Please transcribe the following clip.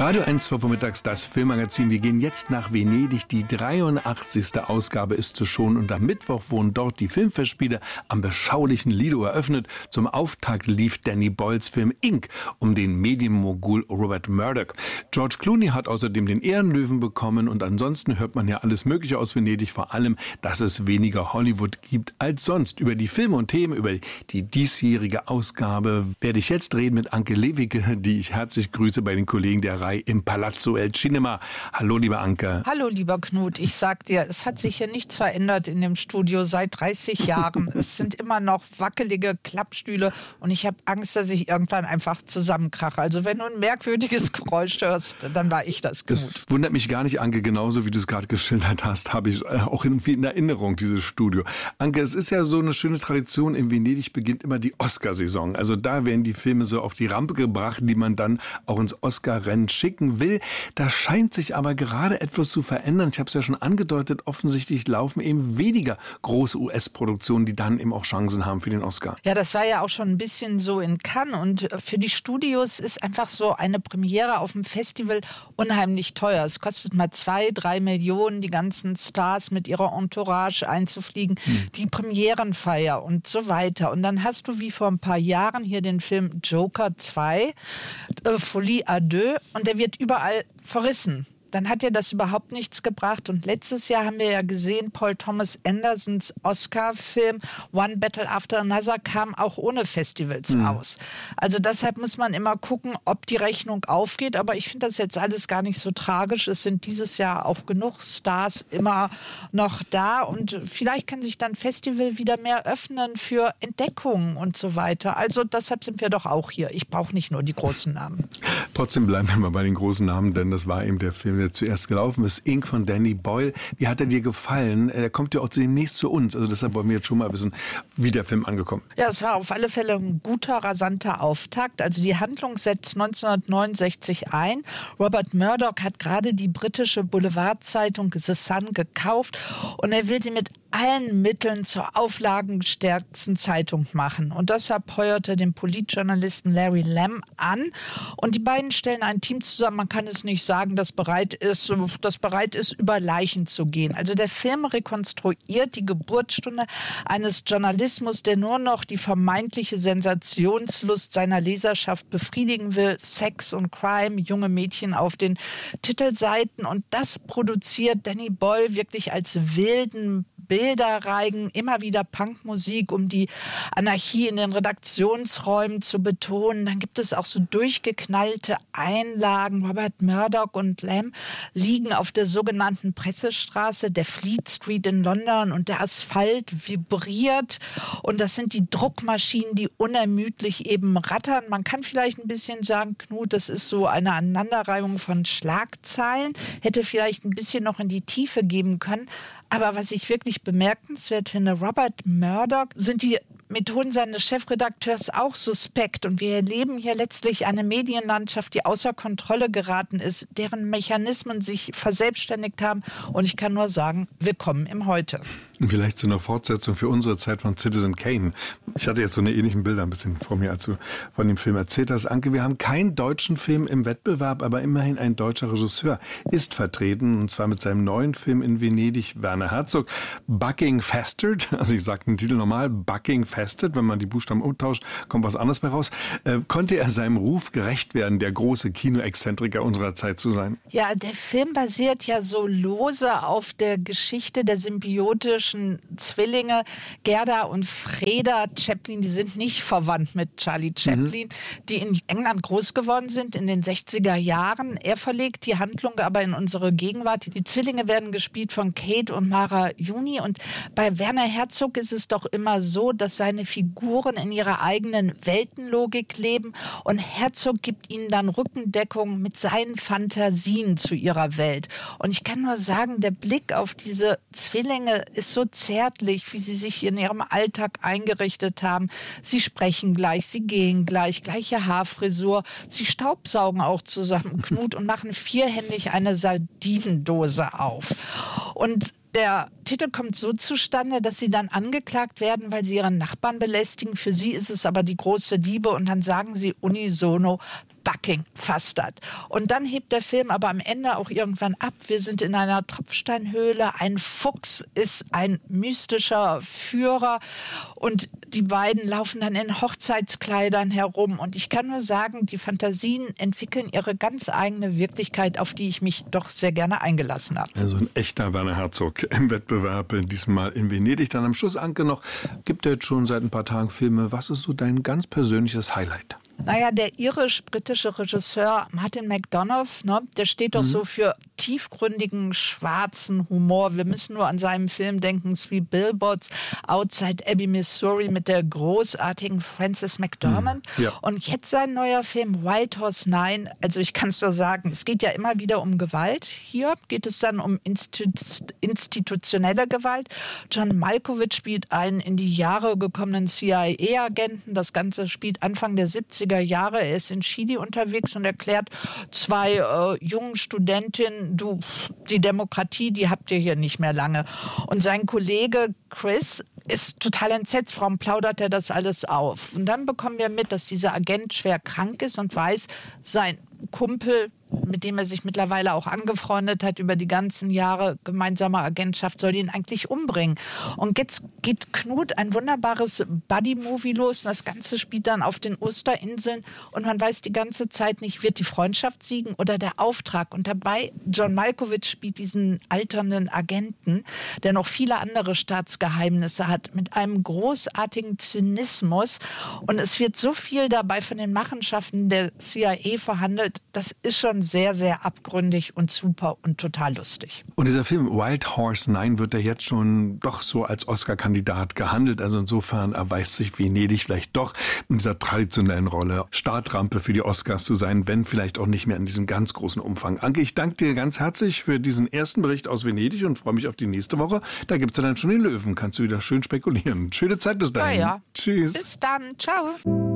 Radio 1 vormittags, das Filmmagazin. Wir gehen jetzt nach Venedig. Die 83. Ausgabe ist zu schonen und am Mittwoch wurden dort die Filmfestspiele am beschaulichen Lido eröffnet. Zum Auftakt lief Danny Boyles Film Ink um den Medienmogul Rupert Murdoch. George Clooney hat außerdem den Ehrenlöwen bekommen und ansonsten hört man ja alles Mögliche aus Venedig, vor allem, dass es weniger Hollywood gibt als sonst. Über die Filme und Themen, über die diesjährige Ausgabe werde ich jetzt reden mit Anke Lewicke, die ich herzlich grüße bei den Kollegen der Reihe im Palazzo El Cinema. Hallo, liebe Anke. Hallo, lieber Knut. Ich sag dir, es hat sich hier nichts verändert in dem Studio seit 30 Jahren. Es sind immer noch wackelige Klappstühle und ich habe Angst, dass ich irgendwann einfach zusammenkrache. Also wenn du ein merkwürdiges Geräusch hörst, dann war ich das, Knut. Das wundert mich gar nicht, Anke. Genauso wie du es gerade geschildert hast, habe ich es auch irgendwie in Erinnerung, dieses Studio. Anke, es ist ja so eine schöne Tradition. In Venedig beginnt immer die Oscarsaison. Also da werden die Filme so auf die Rampe gebracht, die man dann auch ins Oscar-Rennen schicken will. Da scheint sich aber gerade etwas zu verändern. Ich habe es ja schon angedeutet, offensichtlich laufen eben weniger große US-Produktionen, die dann eben auch Chancen haben für den Oscar. Ja, das war ja auch schon ein bisschen so in Cannes und für die Studios ist einfach so eine Premiere auf dem Festival unheimlich teuer. Es kostet mal 2-3 Millionen, die ganzen Stars mit ihrer Entourage einzufliegen, die Premierenfeier und so weiter. Und dann hast du wie vor ein paar Jahren hier den Film Joker 2, Folie à deux, und der wird überall verrissen. Dann hat ja das überhaupt nichts gebracht. Und letztes Jahr haben wir ja gesehen, Paul Thomas Andersons Oscar-Film One Battle After Another kam auch ohne Festivals aus. Also deshalb muss man immer gucken, ob die Rechnung aufgeht. Aber ich finde das jetzt alles gar nicht so tragisch. Es sind dieses Jahr auch genug Stars immer noch da. Und vielleicht kann sich dann Festival wieder mehr öffnen für Entdeckungen und so weiter. Also deshalb sind wir doch auch hier. Ich brauche nicht nur die großen Namen. Trotzdem bleiben wir mal bei den großen Namen, denn das war eben der Film, der zuerst gelaufen ist, Ink von Danny Boyle. Wie hat er dir gefallen? Er kommt ja auch demnächst zu uns, also deshalb wollen wir jetzt schon mal wissen, wie der Film angekommen ist. Ja, es war auf alle Fälle ein guter, rasanter Auftakt. Also die Handlung setzt 1969 ein. Rupert Murdoch hat gerade die britische Boulevardzeitung The Sun gekauft und er will sie mit allen Mitteln zur auflagenstärksten Zeitung machen. Und deshalb heuert er den Politjournalisten Larry Lamb an. Und die beiden stellen ein Team zusammen, man kann es nicht sagen, das bereit ist, über Leichen zu gehen. Also der Film rekonstruiert die Geburtsstunde eines Journalismus, der nur noch die vermeintliche Sensationslust seiner Leserschaft befriedigen will. Sex und Crime, junge Mädchen auf den Titelseiten. Und das produziert Danny Boyle wirklich als wilden Bilderreigen, immer wieder Punkmusik, um die Anarchie in den Redaktionsräumen zu betonen. Dann gibt es auch so durchgeknallte Einlagen. Rupert Murdoch und Lamb liegen auf der sogenannten Pressestraße der Fleet Street in London und der Asphalt vibriert. Und das sind die Druckmaschinen, die unermüdlich eben rattern. Man kann vielleicht ein bisschen sagen, Knut, das ist so eine Aneinanderreihung von Schlagzeilen. Hätte vielleicht ein bisschen noch in die Tiefe geben können. Aber was ich wirklich bemerkenswert finde, Rupert Murdoch, sind die Methoden seines Chefredakteurs auch suspekt. Und wir erleben hier letztlich eine Medienlandschaft, die außer Kontrolle geraten ist, deren Mechanismen sich verselbstständigt haben. Und ich kann nur sagen, willkommen im Heute. Und vielleicht zu einer Fortsetzung für unsere Zeit von Citizen Kane. Ich hatte jetzt so eine ähnlichen Bilder ein bisschen vor mir, als du von dem Film erzählt hast. Anke, wir haben keinen deutschen Film im Wettbewerb, aber immerhin ein deutscher Regisseur ist vertreten, und zwar mit seinem neuen Film in Venedig, Werner Herzog. Bucking Festered, also ich sage den Titel normal, Bucking Festered, wenn man die Buchstaben umtauscht, kommt was anderes bei raus. Konnte er seinem Ruf gerecht werden, der große Kinoexzentriker unserer Zeit zu sein? Ja, der Film basiert ja so lose auf der Geschichte der symbiotischen Zwillinge Gerda und Freda Chaplin. Die sind nicht verwandt mit Charlie Chaplin, die in England groß geworden sind in den 60er Jahren. Er verlegt die Handlung aber in unsere Gegenwart. Die Zwillinge werden gespielt von Kate und Mara Juni. Und bei Werner Herzog ist es doch immer so, dass seine Figuren in ihrer eigenen Weltenlogik leben und Herzog gibt ihnen dann Rückendeckung mit seinen Fantasien zu ihrer Welt. Und ich kann nur sagen, der Blick auf diese Zwillinge ist so zärtlich, wie sie sich in ihrem Alltag eingerichtet haben. Sie sprechen gleich, sie gehen gleich, gleiche Haarfrisur. Sie staubsaugen auch zusammen, Knut, und machen vierhändig eine Sardinendose auf. Und der Titel kommt so zustande, dass sie dann angeklagt werden, weil sie ihren Nachbarn belästigen. Für sie ist es aber die große Liebe und dann sagen sie unisono Bucking Fastert. Und dann hebt der Film aber am Ende auch irgendwann ab. Wir sind in einer Tropfsteinhöhle. Ein Fuchs ist ein mystischer Führer und die beiden laufen dann in Hochzeitskleidern herum. Und ich kann nur sagen, die Fantasien entwickeln ihre ganz eigene Wirklichkeit, auf die ich mich doch sehr gerne eingelassen habe. Also ein echter Werner Herzog im Wettbewerb, diesmal in Venedig. Dann am Schluss, Anke, noch, gibt er jetzt schon seit ein paar Tagen Filme. Was ist so dein ganz persönliches Highlight? Naja, der irisch-britische Regisseur Martin McDonagh, ne, der steht doch so für tiefgründigen, schwarzen Humor. Wir müssen nur an seinen Film denken, Three Billboards Outside Ebbing, Missouri mit der großartigen Frances McDormand. Ja. Und jetzt sein neuer Film Wild Horse 9. Also ich kann es nur sagen, es geht ja immer wieder um Gewalt. Hier geht es dann um institutionelle Gewalt. John Malkovich spielt einen in die Jahre gekommenen CIA-Agenten. Das Ganze spielt Anfang der 70er Jahre. Er ist in Chile unterwegs und erklärt zwei jungen Studentinnen, du, die Demokratie, die habt ihr hier nicht mehr lange. Und sein Kollege Chris ist total entsetzt. Warum plaudert er das alles auf? Und dann bekommen wir mit, dass dieser Agent schwer krank ist und weiß, sein Kumpel, mit dem er sich mittlerweile auch angefreundet hat über die ganzen Jahre gemeinsamer Agentschaft, soll ihn eigentlich umbringen. Und jetzt geht Knut ein wunderbares Buddy-Movie los. Das Ganze spielt dann auf den Osterinseln und man weiß die ganze Zeit nicht, wird die Freundschaft siegen oder der Auftrag. Und dabei, John Malkovich spielt diesen alternden Agenten, der noch viele andere Staatsgeheimnisse hat, mit einem großartigen Zynismus. Und es wird so viel dabei von den Machenschaften der CIA verhandelt. Das ist schon sehr, sehr abgründig und super und total lustig. Und dieser Film Wild Horse 9 wird ja jetzt schon doch so als Oscar-Kandidat gehandelt. Also insofern erweist sich Venedig vielleicht doch in dieser traditionellen Rolle Startrampe für die Oscars zu sein, wenn vielleicht auch nicht mehr in diesem ganz großen Umfang. Anke, ich danke dir ganz herzlich für diesen ersten Bericht aus Venedig und freue mich auf die nächste Woche. Da gibt es ja dann schon den Löwen. Kannst du wieder schön spekulieren. Schöne Zeit bis dahin. Ja. Tschüss. Bis dann. Ciao.